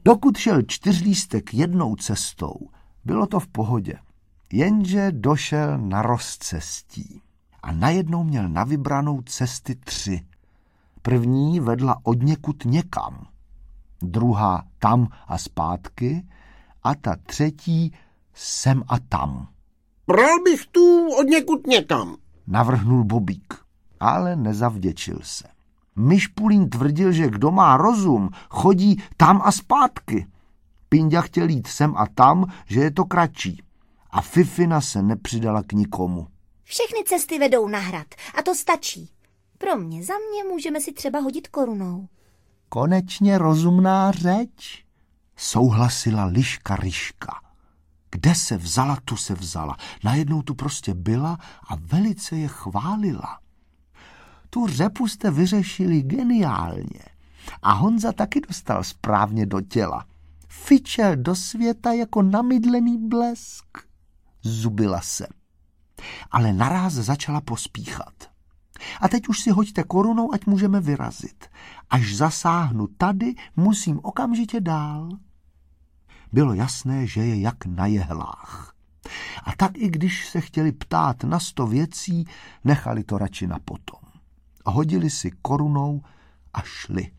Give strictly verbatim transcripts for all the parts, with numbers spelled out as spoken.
Dokud šel čtyřlístek jednou cestou, bylo to v pohodě. Jenže došel na rozcestí a najednou měl na vybranou cesty tři. První vedla odněkud někam, druhá tam a zpátky a ta třetí sem a tam. Bral bych tu odněkud někam, navrhnul Bobík, ale nezavděčil se. Myšpulín tvrdil, že kdo má rozum, chodí tam a zpátky. Pinďa chtěl jít sem a tam, že je to kratší. A Fifina se nepřidala k nikomu. Všechny cesty vedou na hrad a to stačí. Pro mě, za mě můžeme si třeba hodit korunou. Konečně rozumná řeč, souhlasila Liška Ryška. Kde se vzala, tu se vzala. Najednou tu prostě byla a velice je chválila. Tu řepu jste vyřešili geniálně. A Honza taky dostal správně do těla. Fičel do světa jako namydlený blesk. Zubila se. Ale naráz začala pospíchat. A teď už si hoďte korunou, ať můžeme vyrazit. Až zasáhnu tady, musím okamžitě dál. Bylo jasné, že je jak na jehlách. A tak i když se chtěli ptát na sto věcí, nechali to radši na potom. Hodili si korunou a šli.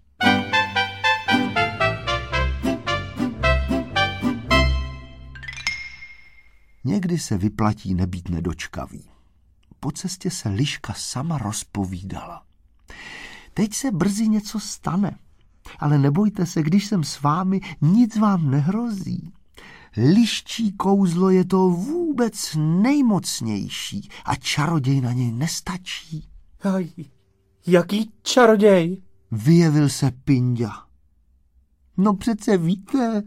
Někdy se vyplatí nebýt nedočkavý. Po cestě se Liška sama rozpovídala. Teď se brzy něco stane, ale nebojte se, když jsem s vámi, nic vám nehrozí. Liščí kouzlo je to vůbec nejmocnější a čaroděj na něj nestačí. Aj, jaký čaroděj? Vyjevil se Pinďa. No přece víte,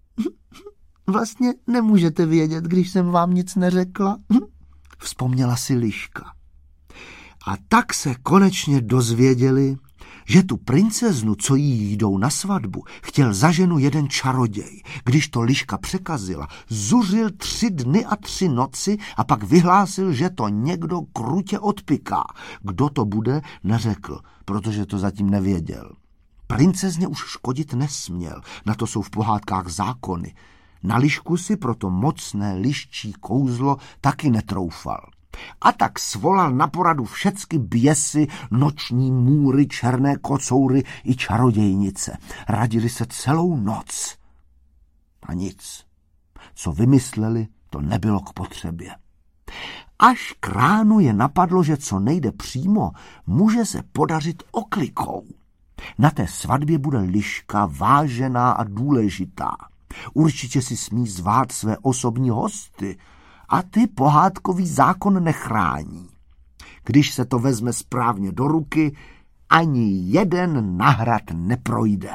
vlastně nemůžete vědět, když jsem vám nic neřekla. Vzpomněla si Liška. A tak se konečně dozvěděli, že tu princeznu, co jí jdou na svatbu, chtěl za ženu jeden čaroděj. Když to Liška překazila, zuřil tři dny a tři noci a pak vyhlásil, že to někdo krutě odpiká. Kdo to bude, neřekl, protože to zatím nevěděl. Princezně už škodit nesměl, na to jsou v pohádkách zákony. Na Lišku si proto mocné liščí kouzlo taky netroufal. A tak svolal na poradu všecky běsy, noční můry, černé kocoury i čarodějnice. Radili se celou noc. A nic. Co vymysleli, to nebylo k potřebě. Až k ránu je napadlo, že co nejde přímo, může se podařit oklikou. Na té svatbě bude Liška vážená a důležitá. Určitě si smí zvát své osobní hosty a ty pohádkový zákon nechrání. Když se to vezme správně do ruky, ani jeden na hrad neprojde.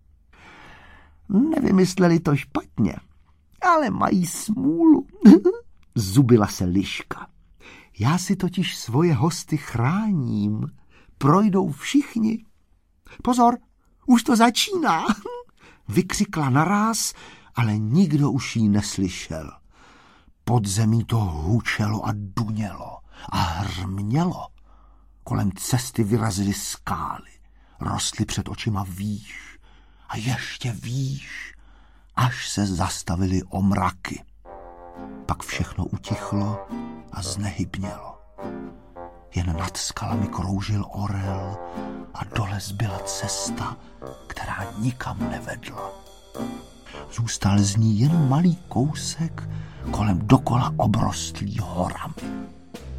Nevymysleli to špatně, ale mají smůlu. Zubila se Liška. Já si totiž svoje hosty chráním. Projdou všichni. Pozor, už to začíná. Vykřikla naráz, ale nikdo už jí neslyšel. Pod zemí to hučelo a dunělo a hrmělo. Kolem cesty vyrazily skály, rostly před očima výš a ještě výš, až se zastavily omraky. Pak všechno utichlo a znehybnělo. Jen nad skalami kroužil orel a dole zbyla cesta, která nikam nevedla. Zůstal z ní jen malý kousek kolem dokola obrostlý horami.